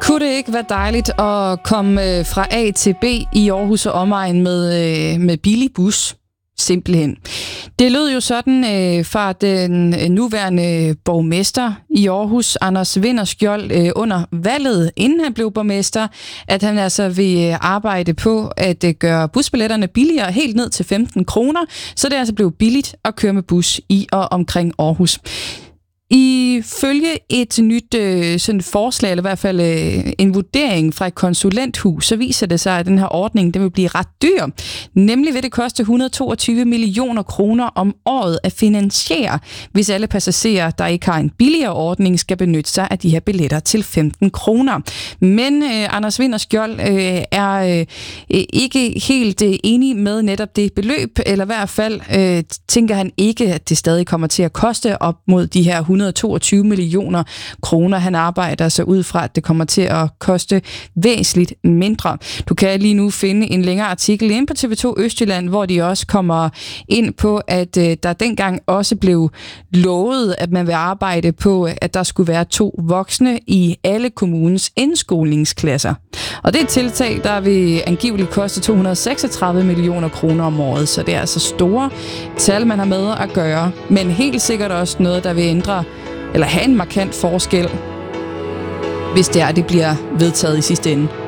Kunne det ikke være dejligt at komme fra A til B i Aarhus og omegn med billig bus? Simpelthen. Det lød jo sådan fra den nuværende borgmester i Aarhus, Anders Wintherskjold, under valget, inden han blev borgmester, at han altså vil arbejde på at gøre busbilletterne billigere, helt ned til 15 kroner, så det altså blev billigt at køre med bus i og omkring Aarhus. Ifølge et nyt sådan forslag, eller i hvert fald en vurdering fra et konsulenthus, så viser det sig, at den her ordning den vil blive ret dyr. Nemlig vil det koste 122 millioner kroner om året at finansiere, hvis alle passagerer, der ikke har en billigere ordning, skal benytte sig af de her billetter til 15 kroner. Men Anders Wintherskjold er ikke helt enig med netop det beløb, eller i hvert fald tænker han ikke, at det stadig kommer til at koste op mod de her 122 millioner kroner. Han arbejder så ud fra, at det kommer til at koste væsentligt mindre. Du kan lige nu finde en længere artikel inde på TV2 Østjylland, hvor de også kommer ind på, at der dengang også blev lovet, at man vil arbejde på, at der skulle være 2 voksne i alle kommunens indskolingsklasser. Og det er et tiltag, der vil angiveligt koste 236 millioner kroner om året, så det er altså store tal, man har med at gøre, men helt sikkert også noget, der vil ændre eller have en markant forskel, hvis det bliver vedtaget i sidste ende.